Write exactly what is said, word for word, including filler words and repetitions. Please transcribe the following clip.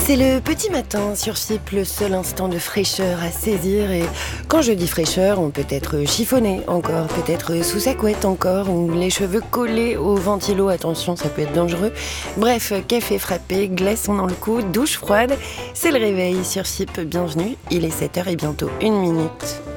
C'est le petit matin sur Chypre, le seul instant de fraîcheur à saisir. Et quand je dis fraîcheur, on peut être chiffonné encore, peut-être sous sa couette encore, ou les cheveux collés au ventilo. Attention, ça peut être dangereux. Bref, café frappé, glaçon dans le cou, douche froide. C'est le réveil sur Chypre, bienvenue. Il est sept heures et bientôt une minute.